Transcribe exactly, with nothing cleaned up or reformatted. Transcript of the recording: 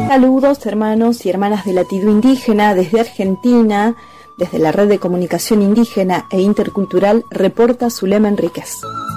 Saludos hermanos y hermanas de Latido Indígena desde Argentina, desde la Red de Comunicación Indígena e Intercultural, reporta Zulema Enríquez.